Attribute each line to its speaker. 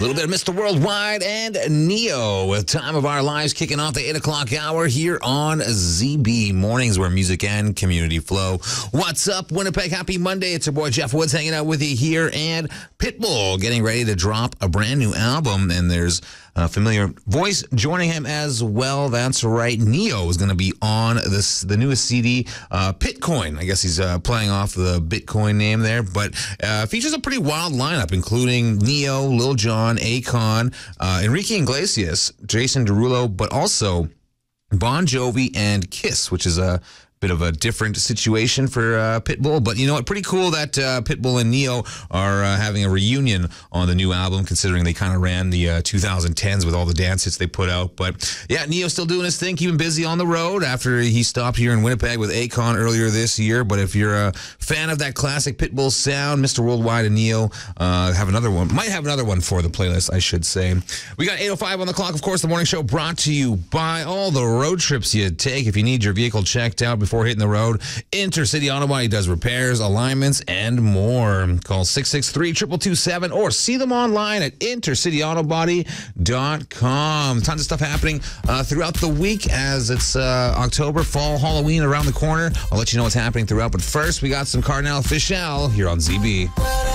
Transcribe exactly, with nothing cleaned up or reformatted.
Speaker 1: A little bit of Mister Worldwide and Neo with Time of Our Lives kicking off the eight o'clock hour here on Z B Mornings, where music and community flow. What's up, Winnipeg? Happy Monday. It's your boy Jeff Woods hanging out with you here, and Pitbull getting ready to drop a brand new album, and there's a familiar voice joining him as well. That's right. Neo is going to be on this the newest C D, uh, Pitcoin. I guess he's uh, playing off the Bitcoin name there, but uh, features a pretty wild lineup, including Neo, Lil Jon, Akon, uh, Enrique Iglesias, Jason Derulo, but also Bon Jovi and Kiss, which is a bit of a different situation for uh, Pitbull. But you know what? Pretty cool that uh, Pitbull and Neo are uh, having a reunion on the new album, considering they kind of ran the uh, twenty tens with all the dance hits they put out. But yeah, Neo's still doing his thing, keeping busy on the road after he stopped here in Winnipeg with Akon earlier this year. But if you're a fan of that classic Pitbull sound, Mister Worldwide and Neo uh, have another one. Might have another one for the playlist, I should say. We got eight oh five on the clock. Of course, the morning show brought to you by all the road trips you take. If you need your vehicle checked out before hitting the road, Intercity Auto Body does repairs, alignments, and more. Call six six three, two two two seven or see them online at intercity auto body dot com. Tons of stuff happening uh, throughout the week as it's uh, October, fall, Halloween around the corner. I'll let you know what's happening throughout. But first, we got some Cardinal Fischel here on Z B.